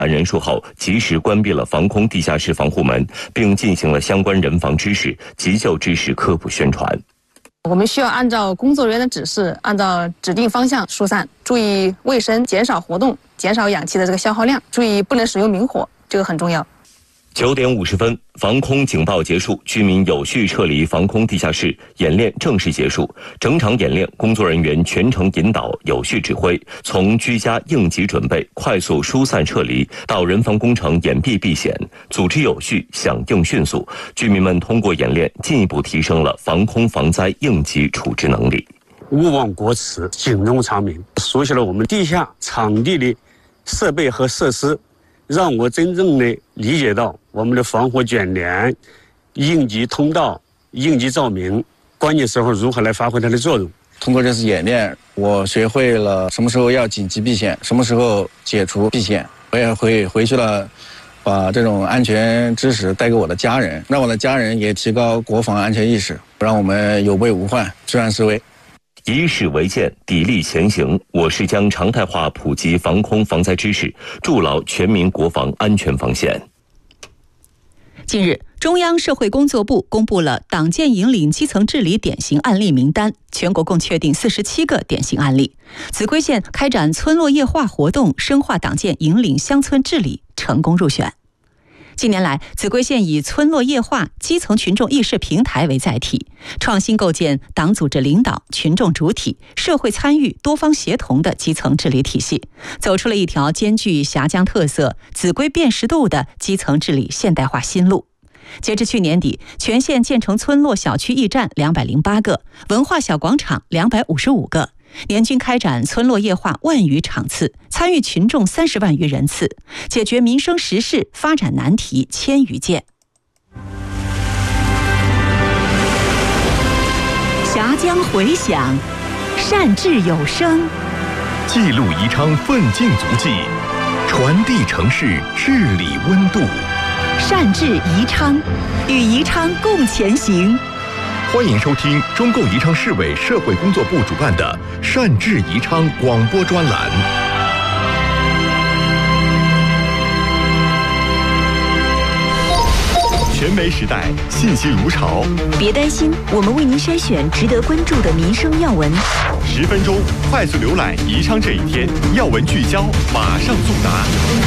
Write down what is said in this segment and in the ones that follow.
人数后，及时关闭了防空地下室防护门，并进行了相关人防知识、急救知识科普宣传。 我们需要按照工作人员的指示，按照指定方向疏散，注意卫生，减少活动，减少氧气的这个消耗量，注意不能使用明火，这个很重要。 9点50分，防空警报结束，居民有序撤离防空地下室，演练正式结束。整场演练，工作人员全程引导，有序指挥，从居家应急准备、快速疏散撤离，到人防工程掩蔽避险，组织有序，响应迅速。居民们通过演练，进一步提升了防空防灾应急处置能力。 勿忘国耻，警钟长鸣，熟悉了我们地下场地的设备和设施，让我真正的理解到我们的防火卷帘、应急通道、应急照明，关键时候如何来发挥它的作用。 通过这次演练，我学会了什么时候要紧急避险，什么时候解除避险。我也回去了，把这种安全知识带给我的家人，让我的家人也提高国防安全意识，让我们有备无患，居安思危。 以史为鉴，砥砺前行。我市将常态化普及防空防灾知识，筑牢全民国防安全防线。 近日，中央社会工作部公布了党建引领基层治理典型案例名单，全国共确定47个典型案例。秭归县开展村落夜话活动，深化党建引领乡村治理，成功入选。近年来，秭归县以村落夜话、基层群众议事平台为载体，创新构建党组织领导、群众主体、社会参与、多方协同的基层治理体系，走出了一条兼具峡江特色、秭归辨识度的基层治理现代化新路。截至去年底，全县建成村落小区驿站208个，文化小广场255个，年均开展村落夜话万余场次，参与群众30万余人次，解决民生时事、发展难题1000余件。峡江回响，善治有声， 记录宜昌奋进足迹，传递城市治理温度。 善治宜昌，与宜昌共前行。 欢迎收听中共宜昌市委社会工作部主办的《善治宜昌》广播专栏。全媒时代，信息如潮。 别担心，我们为您筛选值得关注的民生要闻。 10分钟快速浏览宜昌这一天，要闻聚焦，马上送达。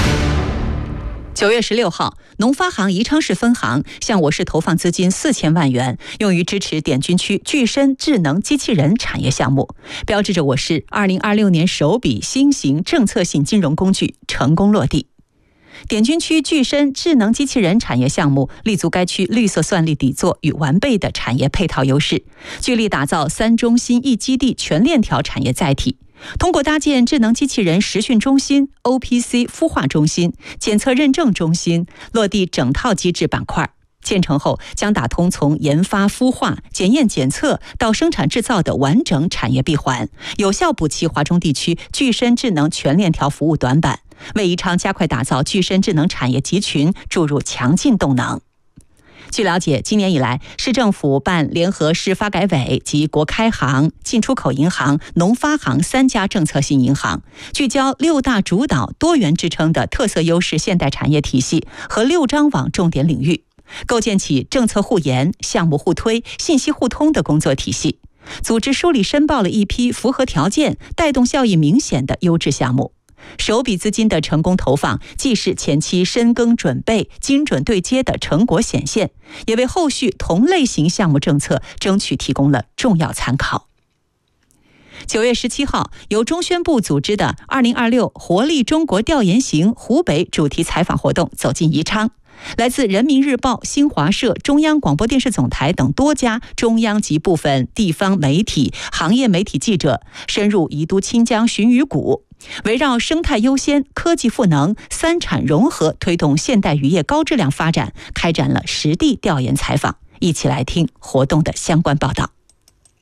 9月16号，农发行宜昌市分行向我市投放资金4000万元，用于支持滇军区具身智能机器人产业项目，标志着我市2026年首笔新型政策性金融工具成功落地。滇军区具身智能机器人产业项目立足该区绿色算力底座与完备的产业配套优势，聚力打造3中心1基地全链条产业载体。通过搭建智能机器人实训中心、OPC 孵化中心、检测认证中心，落地整套机制板块。建成后将打通从研发、孵化、检验检测到生产制造的完整产业闭环，有效补齐华中地区具身智能全链条服务短板，为宜昌加快打造具身智能产业集群注入强劲动能。据了解，今年以来，市政府办联合市发改委及国开行、进出口银行、农发行3家政策性银行，聚焦6大主导、多元支撑的特色优势现代产业体系和6张网重点领域，构建起政策互研、项目互推、信息互通的工作体系，组织梳理申报了一批符合条件、带动效益明显的优质项目。首笔资金的成功投放，既是前期深耕准备、精准对接的成果显现，也为后续同类型项目政策争取提供了重要参考。9月17号，由中宣部组织的2026活力中国调研行湖北主题采访活动走进宜昌。来自人民日报、新华社、中央广播电视总台等多家中央及部分地方媒体、行业媒体记者深入宜都清江寻鱼谷，围绕生态优先、科技赋能、3产融合推动现代渔业高质量发展，开展了实地调研采访。一起来听活动的相关报道。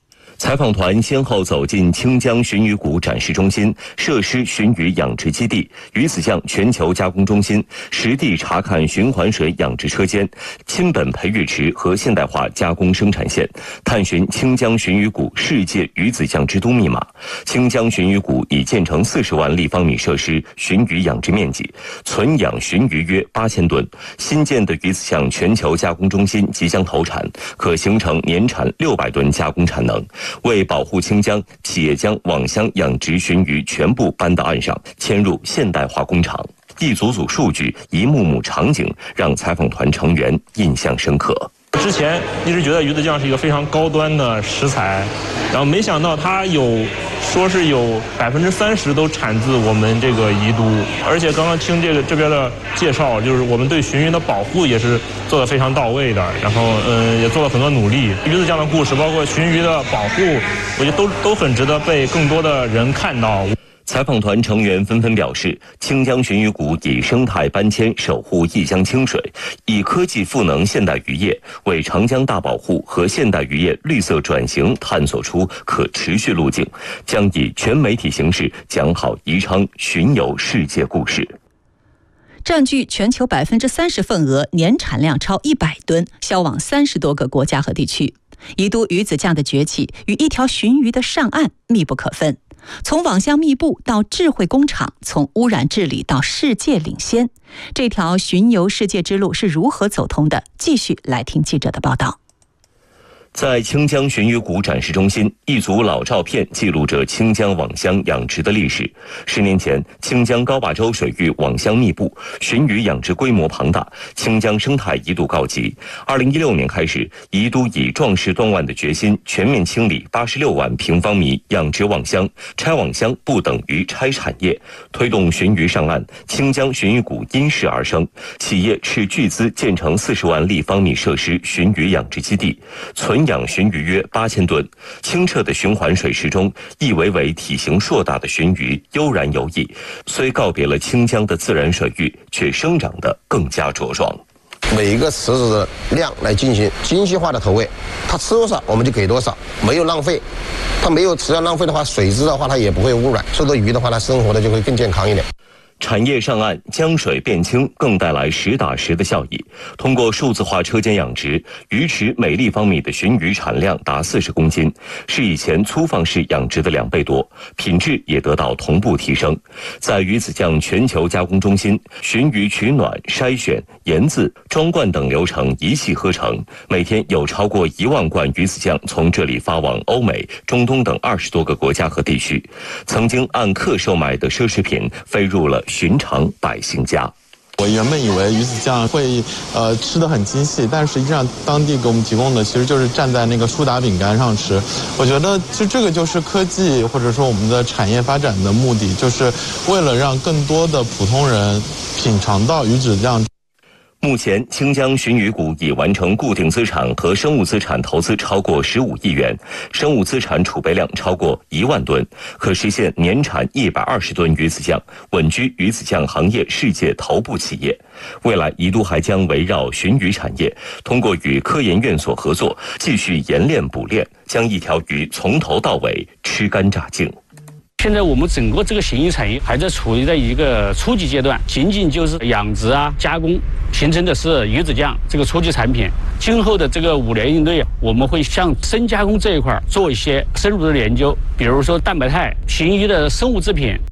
采访团先后走进清江鲟鱼谷展示中心、设施鲟鱼养殖基地、鱼子酱全球加工中心，实地查看循环水养殖车间、亲本培育池和现代化加工生产线，探寻清江鲟鱼谷世界鱼子酱之都密码。清江鲟鱼谷已建成40万立方米设施鲟鱼养殖面积，存养鲟鱼约8000吨。新建的鱼子酱全球加工中心即将投产，可形成年产600吨加工产能。为保护清江，企业将网箱养殖鲟鱼全部搬到岸上，迁入现代化工厂。一组组数据，一幕幕场景，让采访团成员印象深刻。 之前一直觉得鱼子酱是一个非常高端的食材，然后没想到它说是有30%都产自我们这个宜都，而且刚刚听这边的介绍，就是我们对鲟鱼的保护也是做得非常到位的，然后也做了很多努力。鱼子酱的故事，包括鲟鱼的保护，我觉得都很值得被更多的人看到。 采访团成员纷纷表示，清江鲟鱼谷以生态搬迁守护一江清水，以科技赋能现代渔业，为长江大保护和现代渔业绿色转型探索出可持续路径，将以全媒体形式讲好宜昌鲟游世界故事。 占据全球30%份额，年产量超100吨，销往30多个国家和地区。宜都鱼子酱的崛起与一条鲟鱼的上岸密不可分。从网箱密布到智慧工厂，从污染治理到世界领先，这条鲟游世界之路是如何走通的？继续来听记者的报道。 在清江鲟鱼谷展示中心，一组老照片记录着清江网箱养殖的历史。10年前，清江高坝洲水域网箱密布，鲟鱼养殖规模庞大，清江生态一度告急。2016年开始，宜都以壮士断腕的决心，全面清理86万平方米养殖网箱。拆网箱不等于拆产业，推动鲟鱼上岸，清江鲟鱼谷因势而生。企业斥巨资建成40万立方米设施鲟鱼养殖基地，存养鲟鱼约8000吨，清澈的循环水池中，一尾尾体型硕大的鲟鱼悠然游弋。虽告别了清江的自然水域，却生长得更加茁壮。 每一个池子的量来进行精细化的投喂，它吃多少我们就给多少，没有浪费。它没有食量浪费的话，水质的话它也不会污染，所以说鱼的话它生活的就会更健康一点。 产业上岸，江水变清，更带来实打实的效益。通过数字化车间养殖，鱼池每立方米的鲟鱼产量达40公斤，是以前粗放式养殖的2倍多，品质也得到同步提升。在鱼子酱全球加工中心，鲟鱼取暖、筛选、盐渍、装罐等流程一气呵成，每天有超过1万罐鱼子酱从这里发往欧美、中东等20多个国家和地区。曾经按克售卖的奢侈品飞入了寻常百姓家。 我原本以为鱼子酱会吃得很精细，但实际上当地给我们提供的其实就是蘸在那个苏打饼干上吃。我觉得就这个就是科技或者说我们的产业发展的目的，就是为了让更多的普通人品尝到鱼子酱。 目前，清江鲟鱼谷已完成固定资产和生物资产投资超过15亿元，生物资产储备量超过1万吨，可实现年产120吨鱼子酱，稳居鱼子酱行业世界头部企业。未来，宜都还将围绕鲟鱼产业，通过与科研院所合作，继续研炼补炼，将一条鱼从头到尾吃干榨净。 现在我们整个这个鲟鱼产业还在处于在一个初级阶段，仅仅就是养殖啊、加工，形成的是鱼子酱这个初级产品。今后的这个5年应对，我们会向深加工这一块做一些深入的研究，比如说蛋白肽、鲟鱼的生物制品。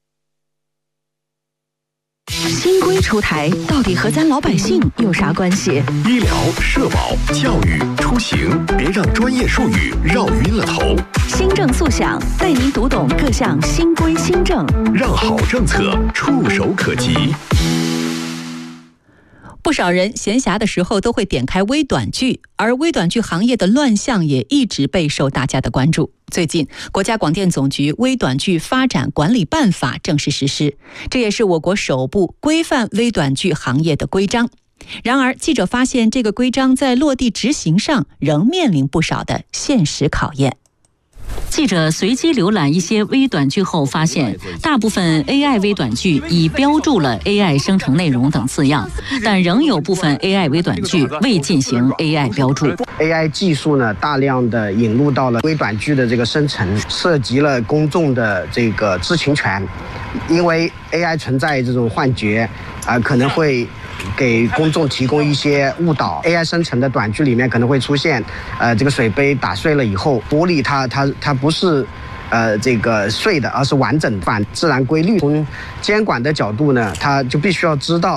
新规出台，到底和咱老百姓有啥关系？ 医疗、社保、教育、出行，别让专业术语绕晕了头。 新政速享，带您读懂各项新规新政， 让好政策触手可及。 不少人闲暇的时候都会点开微短剧，而微短剧行业的乱象也一直备受大家的关注。最近，国家广电总局微短剧发展管理办法正式实施，这也是我国首部规范微短剧行业的规章。然而，记者发现这个规章在落地执行上仍面临不少的现实考验。 记者随机浏览一些微短剧后发现，大部分 AI 微短剧已标注了 AI 生成内容等字样，但仍有部分 AI 微短剧未进行 AI 标注。 AI 技术呢，大量的引入到了微短剧的这个生成，涉及了公众的这个知情权，因为 AI 存在这种幻觉，可能会给公众提供一些误导。AI 生成的短剧里面可能会出现，这个水杯打碎了以后，玻璃它不是这个碎的，而是完整反自然规律。从监管的角度呢，它就必须要知道